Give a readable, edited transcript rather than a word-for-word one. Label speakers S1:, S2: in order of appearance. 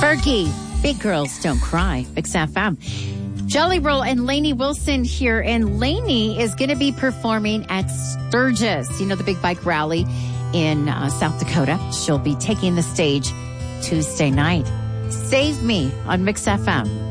S1: Fergie, Big Girls Don't Cry, Mix FM. Jelly Roll and Lainey Wilson here, and Lainey is going to be performing at Sturgis, the big bike rally in South Dakota. She'll be taking the stage Tuesday night. Save Me on Mix FM.